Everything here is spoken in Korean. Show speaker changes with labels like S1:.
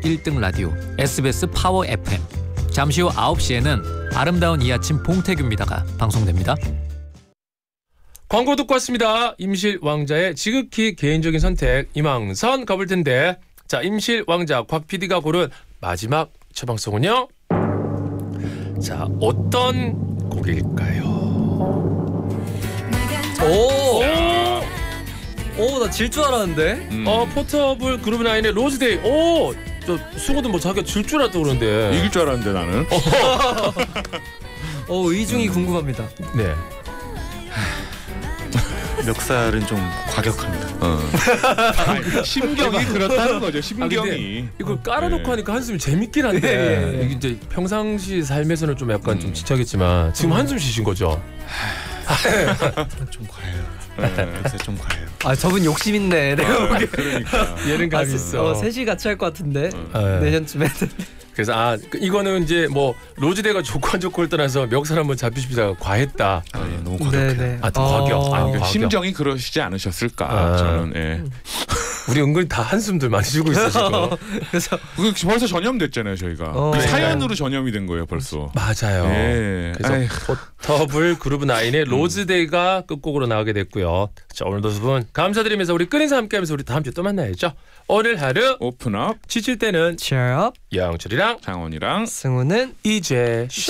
S1: 1등 라디오 SBS 파워 FM. 잠시 후 9시에는 아름다운 이 아침 봉태규입니다가 방송됩니다.
S2: 광고 듣고 왔습니다. 임실 왕자의 지극히 개인적인 선택 이망선 가볼 텐데, 자, 임실 왕자 곽 PD가 고른 마지막 처방송은요. 자, 어떤 곡일까요?
S3: 나 질 줄 알았는데.
S2: 포터블 그루브나인의 로즈데이. 저 승우도 뭐 자기가 질 줄 알았다고 그러는데.
S4: 이길 줄 알았는데 나는.
S3: 의중이 궁금합니다.
S2: 네.
S5: 멱살은 좀 과격합니다.
S4: 심경이 그렇다는 거죠.
S2: 근데
S4: 심경이.
S2: 이걸 깔아놓고
S4: 네.
S2: 하니까 한숨이 재밌긴 한데 이게 이제 평상시 삶에서는 좀 약간 좀 지쳐겠지만 지금 한숨 쉬신 거죠?
S5: 좀 과해요. 네, 좀 과해요.
S3: 저분 욕심 있네. 내가 보기에.
S4: 그러니까.
S2: 예능감 있어.
S3: 셋이 같이 할 것 같은데.
S2: 네.
S3: 내년쯤에.
S2: 그래서 이거는 이제 뭐 로즈데이가 좋고 안 좋고를 떠나서 멱살 한번 잡히십시다. 과했다.
S5: 예, 너무 과격해요.
S3: 네네.
S2: 더 과격.
S4: 그러니까
S2: 과격.
S4: 심정이 그러시지 않으셨을까. 저는. 예.
S2: 우리 은근히 다 한숨들 많이 쉬고 있어 지금.
S3: 그래서
S4: 벌써 전염됐잖아요 저희가. 그 사연으로 전염이 된 거예요 벌써.
S2: 맞아요.
S4: 예.
S2: 그래서 포터블 그루브나인의 로즈데이가 끝곡으로 나오게 됐고요. 자, 오늘도 두 분 감사드리면서 우리 끈 인사 함께하면서 우리 다음 주에 또 만나야죠. 오늘 하루
S4: 오픈업
S2: 지칠 때는
S3: 취업
S2: 영철이랑
S4: 장원이랑
S3: 승우는
S2: 이제